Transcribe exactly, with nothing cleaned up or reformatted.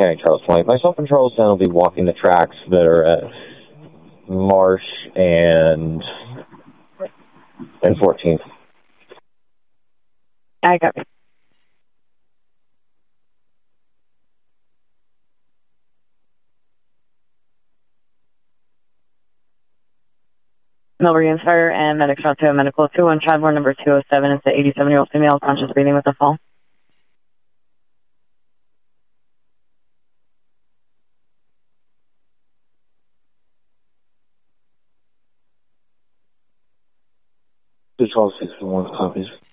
Mechanic Charles twenty. Myself and Charles Dunn will be walking the tracks that are at Marsh and and fourteenth. I got it. Millbury Fire and medic shot to a medical two one Chadmore number two oh seven. It's an eighty-seven-year-old female conscious breathing with a fall. two twelve sixty-one copies.